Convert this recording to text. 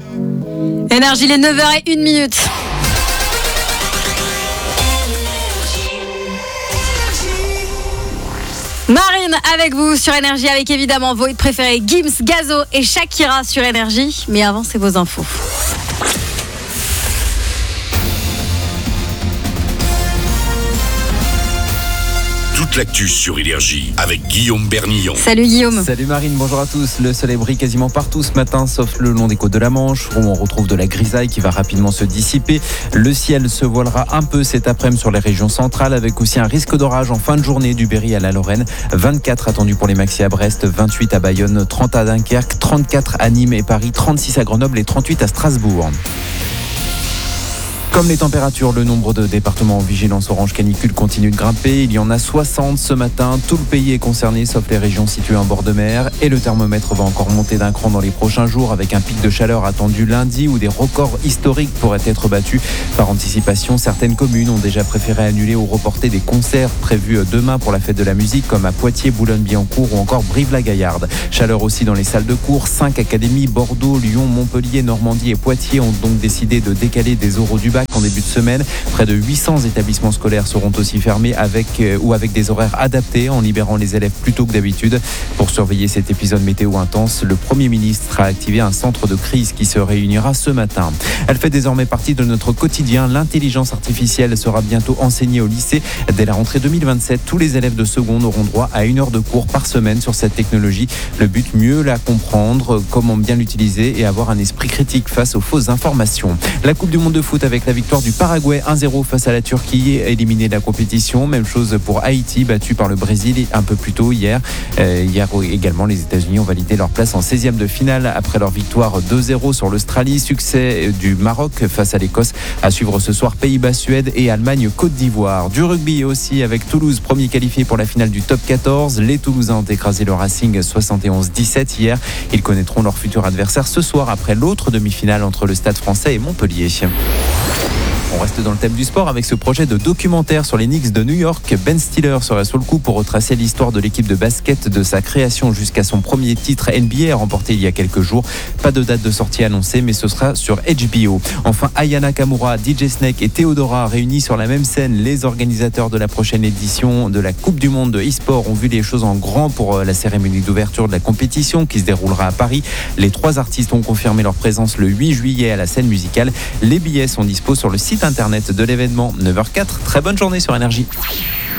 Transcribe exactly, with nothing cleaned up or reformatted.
Énergie, les neuf heures zéro une. Marine avec vous sur Énergie, avec évidemment vos hits préférés Gims, Gazo et Shakira sur Énergie. Mais avant, c'est vos infos. Toute l'actu sur Énergie avec Guillaume Bernillon. Salut Guillaume. Salut Marine, bonjour à tous. Le soleil brille quasiment partout ce matin, sauf le long des côtes de la Manche, où on retrouve de la grisaille qui va rapidement se dissiper. Le ciel se voilera un peu cet après-midi sur les régions centrales, avec aussi un risque d'orage en fin de journée du Berry à la Lorraine. vingt-quatre attendus pour les maxi à Brest, vingt-huit à Bayonne, trente à Dunkerque, trente-quatre à Nîmes et Paris, trente-six à Grenoble et trente-huit à Strasbourg. Comme les températures, le nombre de départements en vigilance orange canicule continue de grimper. Il y en a soixante ce matin. Tout le pays est concerné, sauf les régions situées en bord de mer. Et le thermomètre va encore monter d'un cran dans les prochains jours, avec un pic de chaleur attendu lundi où des records historiques pourraient être battus. Par anticipation, certaines communes ont déjà préféré annuler ou reporter des concerts prévus demain pour la fête de la musique, comme à Poitiers, Boulogne-Billancourt ou encore Brive-la-Gaillarde. Chaleur aussi dans les salles de cours. Cinq académies, Bordeaux, Lyon, Montpellier, Normandie et Poitiers ont donc décidé de décaler des oraux du bac en début de semaine. Près de huit cents établissements scolaires seront aussi fermés avec euh, ou avec des horaires adaptés, en libérant les élèves plus tôt que d'habitude. Pour surveiller cet épisode météo intense, le Premier ministre a activé un centre de crise qui se réunira ce matin. Elle fait désormais partie de notre quotidien. L'intelligence artificielle sera bientôt enseignée au lycée. Dès la rentrée deux mille vingt-sept, tous les élèves de seconde auront droit à une heure de cours par semaine sur cette technologie. Le but, mieux la comprendre, comment bien l'utiliser et avoir un esprit critique face aux fausses informations. La Coupe du monde de foot avec la victoire du Paraguay un zéro face à la Turquie, éliminé de la compétition. Même chose pour Haïti, battu par le Brésil un peu plus tôt hier. Euh, hier également, les États-Unis ont validé leur place en seizième de finale après leur victoire deux zéro sur l'Australie. Succès du Maroc face à l'Écosse. À suivre ce soir, Pays-Bas-Suède et Allemagne-Côte d'Ivoire. Du rugby aussi avec Toulouse, premier qualifié pour la finale du top quatorze. Les Toulousains ont écrasé le Racing soixante et onze dix-sept hier. Ils connaîtront leur futur adversaire ce soir après l'autre demi-finale entre le Stade français et Montpellier. On reste dans le thème du sport avec ce projet de documentaire sur les Knicks de New York. Ben Stiller serait sur le coup pour retracer l'histoire de l'équipe de basket de sa création jusqu'à son premier titre N B A remporté il y a quelques jours. Pas de date de sortie annoncée, mais ce sera sur H B O. Enfin, Aya Nakamura, D J Snake et Theodora réunis sur la même scène. Les organisateurs de la prochaine édition de la Coupe du Monde de e-sport ont vu les choses en grand pour la cérémonie d'ouverture de la compétition qui se déroulera à Paris. Les trois artistes ont confirmé leur présence le huit juillet à la scène musicale. Les billets sont dispo sur le site internet de l'événement. neuf heures zéro quatre, très bonne journée sur Énergie.